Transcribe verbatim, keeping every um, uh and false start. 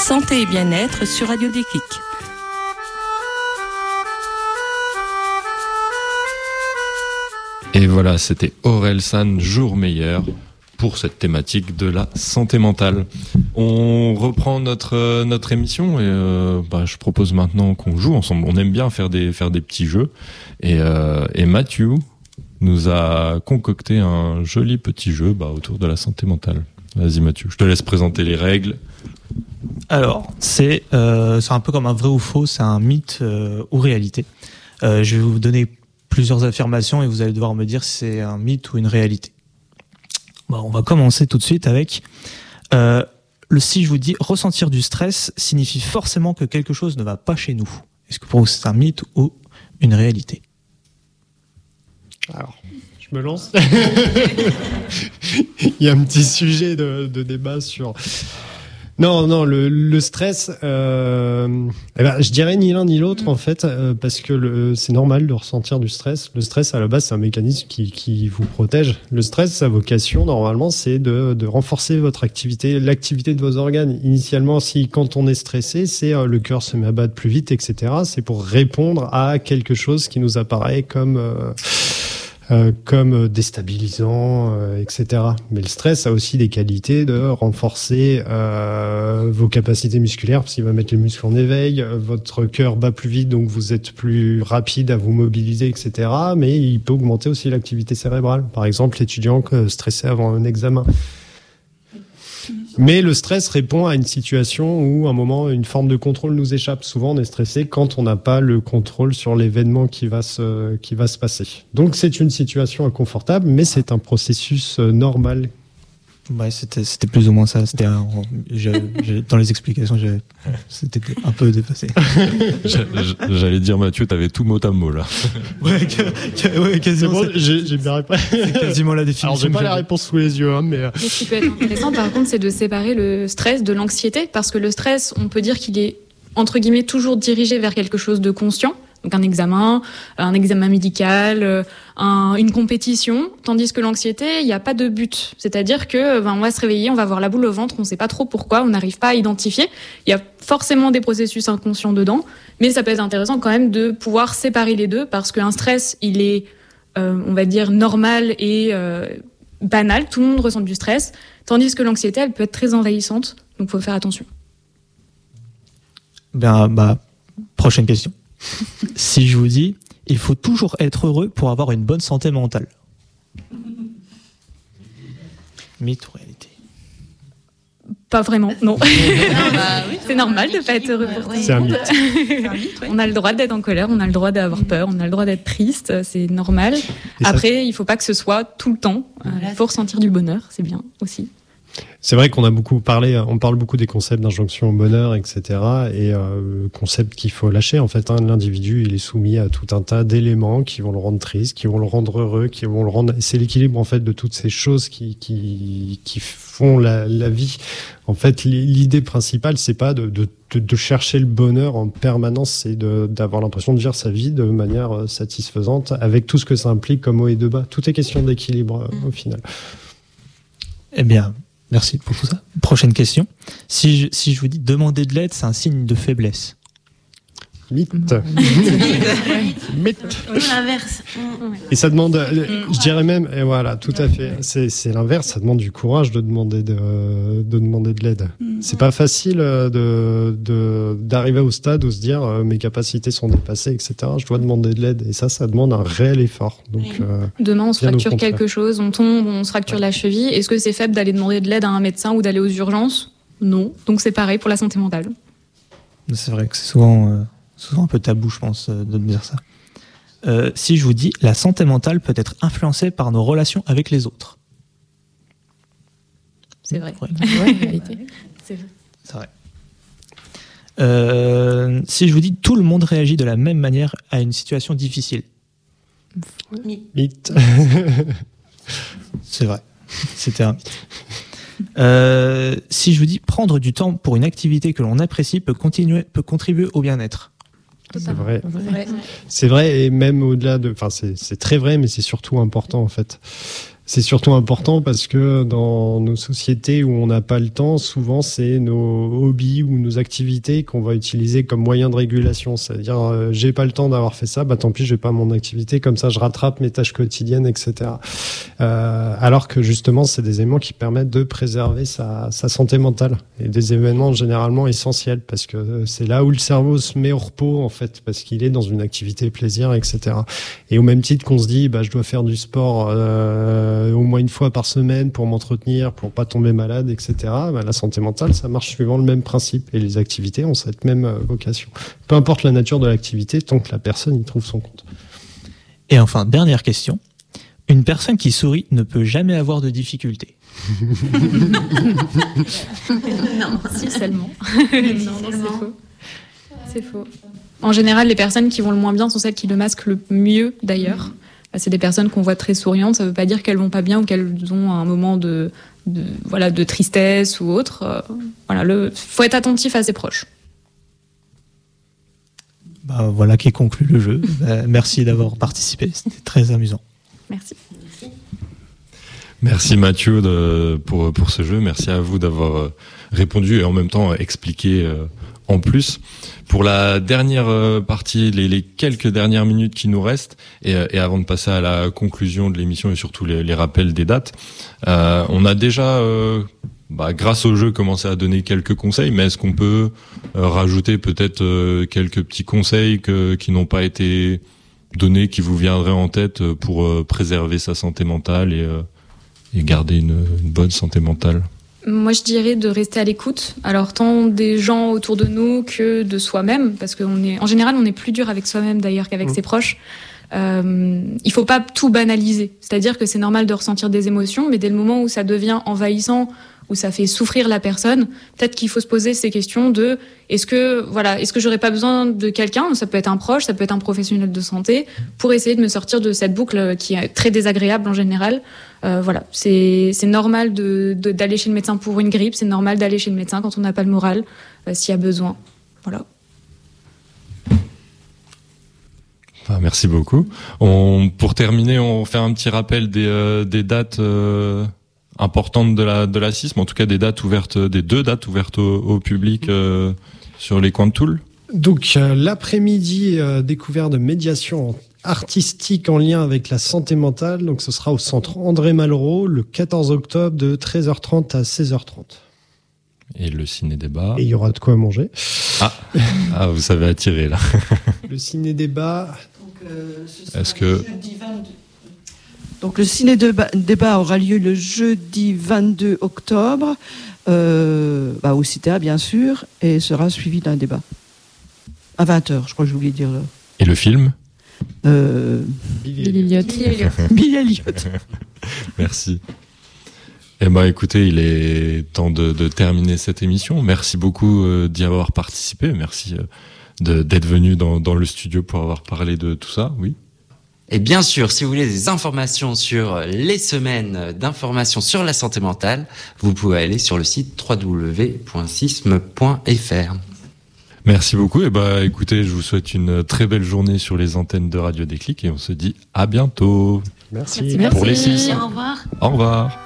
Santé et bien-être sur Radio Déclic. Et voilà, c'était Orelsan Jour Meilleur pour cette thématique de la santé mentale. On reprend notre notre émission et euh, bah, je propose maintenant qu'on joue ensemble. On aime bien faire des faire des petits jeux et euh, et Mathieu nous a concocté un joli petit jeu bah, autour de la santé mentale. Vas-y Mathieu, je te laisse présenter les règles. Alors, c'est euh, c'est un peu comme un vrai ou faux, c'est un mythe euh, ou réalité. Euh, je vais vous donner plusieurs affirmations et vous allez devoir me dire si c'est un mythe ou une réalité. Bon, on va commencer tout de suite avec euh, le si je vous dis ressentir du stress signifie forcément que quelque chose ne va pas chez nous. Est-ce que pour vous c'est un mythe ou une réalité? Alors, je me lance. Il y a un petit sujet de, de débat sur. Non, non, le, le stress, euh, eh ben, je dirais ni l'un ni l'autre en fait, euh, parce que le, c'est normal de ressentir du stress. Le stress, à la base, c'est un mécanisme qui, qui vous protège. Le stress, sa vocation, normalement, c'est de, de renforcer votre activité, l'activité de vos organes. Initialement, si quand on est stressé, c'est euh, le cœur se met à battre plus vite, et cetera. C'est pour répondre à quelque chose qui nous apparaît comme euh, Euh, comme déstabilisant, euh, et cetera. Mais le stress a aussi des qualités de renforcer euh, vos capacités musculaires, parce qu'il va mettre les muscles en éveil, votre cœur bat plus vite, donc vous êtes plus rapide à vous mobiliser, et cetera. Mais il peut augmenter aussi l'activité cérébrale. Par exemple, l'étudiant stressé avant un examen. Mais le stress répond à une situation où, à un moment, une forme de contrôle nous échappe. Souvent, on est stressé quand on n'a pas le contrôle sur l'événement qui va se, qui va se passer. Donc, c'est une situation inconfortable, mais c'est un processus normal. Ouais, c'était, c'était plus ou moins ça. C'était un, je, je, dans les explications, je, c'était un peu dépassé. J'allais dire, Mathieu, t'avais tout mot à mot, là. Ouais, que, ouais quasiment. Bon, j'ai, j'ai bien répondu. C'est quasiment la définition. Alors, j'ai pas la réponse sous les yeux, hein, mais. Et ce qui peut être intéressant, par contre, c'est de séparer le stress de l'anxiété, parce que le stress, on peut dire qu'il est, entre guillemets, toujours dirigé vers quelque chose de conscient. Donc un examen, un examen médical, un, une compétition, tandis que l'anxiété, il n'y a pas de but. C'est-à-dire que ben, on va se réveiller, on va avoir la boule au ventre, on ne sait pas trop pourquoi, on n'arrive pas à identifier. Il y a forcément des processus inconscients dedans, mais ça peut être intéressant quand même de pouvoir séparer les deux, parce qu'un stress, il est, euh, on va dire, normal et euh, banal. Tout le monde ressent du stress, tandis que l'anxiété, elle peut être très envahissante, donc il faut faire attention. Ben, bah, prochaine question. Si je vous dis, il faut toujours être heureux pour avoir une bonne santé mentale. Mythe ou réalité? Pas vraiment, non. Non, bah, oui, c'est normal de ne pas être heureux pour tout C'est un mythe. C'est un mythe, ouais. On a le droit d'être en colère, on a le droit d'avoir peur, on a le droit d'être triste, c'est normal. Et ça... Après, il ne faut pas que ce soit tout le temps. Il Voilà, faut ressentir du bonheur, c'est bien aussi. C'est vrai qu'on a beaucoup parlé, on parle beaucoup des concepts d'injonction au bonheur, et cetera. Et euh, concept qu'il faut lâcher. En fait, hein, l'individu, il est soumis à tout un tas d'éléments qui vont le rendre triste, qui vont le rendre heureux, qui vont le rendre. C'est l'équilibre en fait de toutes ces choses qui qui qui font la, la vie. En fait, l'idée principale, c'est pas de, de de de chercher le bonheur en permanence, c'est de d'avoir l'impression de vivre sa vie de manière satisfaisante, avec tout ce que ça implique comme haut et de bas. Tout est question d'équilibre euh, au final. Eh bien. Merci pour tout ça. Prochaine question. Si je, si je vous dis demander de l'aide, c'est un signe de faiblesse. Mythe. Mythe. Ou l'inverse. Et ça demande, je dirais même, et voilà, tout à fait. C'est, c'est l'inverse. Ça demande du courage de demander de, de demander de l'aide. C'est pas facile de, de, d'arriver au stade où se dire euh, mes capacités sont dépassées, et cetera. Je dois demander de l'aide. Et ça, ça demande un réel effort. Donc, euh, demain, on se bien au fracture contraire. quelque chose, on tombe, on se fracture la cheville. Est-ce que c'est faible d'aller demander de l'aide à un médecin ou d'aller aux urgences? Non. Donc c'est pareil pour la santé mentale. C'est vrai que c'est souvent, euh, souvent un peu tabou, je pense, euh, de dire ça. Euh, si je vous dis la santé mentale peut être influencée par nos relations avec les autres. C'est vrai. Ouais. Ouais, en réalité. C'est vrai. C'est vrai. Euh, si je vous dis tout le monde réagit de la même manière à une situation difficile. mythe. C'est vrai. C'était un mythe. Euh, si je vous dis prendre du temps pour une activité que l'on apprécie peut continuer, peut contribuer au bien-être. C'est vrai. Ouais. C'est vrai, et même au-delà de, enfin, c'est, c'est très vrai, mais c'est surtout important en fait. C'est surtout important parce que dans nos sociétés où on n'a pas le temps, souvent c'est nos hobbies ou nos activités qu'on va utiliser comme moyen de régulation. C'est-à-dire, euh, j'ai pas le temps d'avoir fait ça, bah tant pis, je vais pas à mon activité, comme ça je rattrape mes tâches quotidiennes, et cetera. Euh, alors que justement, c'est des éléments qui permettent de préserver sa, sa santé mentale et des événements généralement essentiels parce que c'est là où le cerveau se met au repos en fait, parce qu'il est dans une activité plaisir, et cetera. Et au même titre qu'on se dit, bah je dois faire du sport. Euh, au moins une fois par semaine pour m'entretenir, pour pas tomber malade, et cetera. Bah, la santé mentale, ça marche suivant le même principe. Et les activités ont cette même euh, vocation. Peu importe la nature de l'activité, tant que la personne y trouve son compte. Et enfin, dernière question. Une personne qui sourit ne peut jamais avoir de difficultés. Non, si seulement. non, non, c'est faux. C'est faux. En général, les personnes qui vont le moins bien sont celles qui le masquent le mieux, d'ailleurs. C'est des personnes qu'on voit très souriantes, ça ne veut pas dire qu'elles vont pas bien ou qu'elles ont un moment de, de, voilà, de tristesse ou autre. Euh, voilà, le, faut être attentif à ses proches. Bah, voilà qui conclut le jeu. Bah, merci d'avoir participé, c'était très amusant. Merci. Merci Mathieu de, pour, pour ce jeu, merci à vous d'avoir répondu et en même temps expliqué euh, en plus. Pour la dernière partie, les, les quelques dernières minutes qui nous restent, et, et avant de passer à la conclusion de l'émission et surtout les, les rappels des dates, euh, on a déjà, euh, bah, grâce au jeu, commencé à donner quelques conseils, mais est-ce qu'on peut euh, rajouter peut-être euh, quelques petits conseils que, qui n'ont pas été donnés, qui vous viendraient en tête pour euh, préserver sa santé mentale et, euh, et garder une, une bonne santé mentale ? Moi, je dirais de rester à l'écoute. Alors, tant des gens autour de nous que de soi-même, parce qu'on est, en général, on est plus dur avec soi-même d'ailleurs qu'avec mmh. ses proches. Euh, il faut pas tout banaliser. C'est-à-dire que c'est normal de ressentir des émotions, mais dès le moment où ça devient envahissant, où ça fait souffrir la personne, peut-être qu'il faut se poser ces questions de est-ce que voilà, est-ce que j'aurais pas besoin de quelqu'un, ça peut être un proche, ça peut être un professionnel de santé, pour essayer de me sortir de cette boucle qui est très désagréable en général. Euh, voilà, c'est c'est normal de, de d'aller chez le médecin pour une grippe, c'est normal d'aller chez le médecin quand on n'a pas le moral, euh, s'il y a besoin. Voilà. Ah, merci beaucoup. On, pour terminer, on fait un petit rappel des, euh, des dates euh, importantes de la de la C I S M, en tout cas des dates ouvertes, des deux dates ouvertes au, au public euh, sur les coins de Toul. Donc euh, l'après-midi, euh, découverte de médiation artistique en lien avec la santé mentale. Donc ce sera au centre André Malraux le quatorze octobre de treize heures trente à seize heures trente. Et le ciné-débat. Et il y aura de quoi manger. Ah, ah vous savez attirer là. Le ciné-débat. Donc, euh, ce Est-ce que... jeudi vingt-deux. Donc le ciné-débat aura lieu le jeudi vingt-deux octobre, euh, bah, au Cité bien sûr, et sera suivi d'un débat. À vingt heures, je crois que j'ai oublié de dire là. Et le film euh... Billy Elliot. Billy Elliot. Merci. Eh ben, écoutez, il est temps de, de terminer cette émission. Merci beaucoup euh, d'y avoir participé. Merci euh, de, d'être venu dans, dans le studio pour avoir parlé de tout ça. Oui. Et bien sûr, si vous voulez des informations sur les semaines d'informations sur la santé mentale, vous pouvez aller sur le site w w w point sism point f r. Merci beaucoup. Et ben, écoutez, je vous souhaite une très belle journée sur les antennes de Radio Déclic et on se dit à bientôt. Merci. Merci. Pour les six. Au revoir. Au revoir.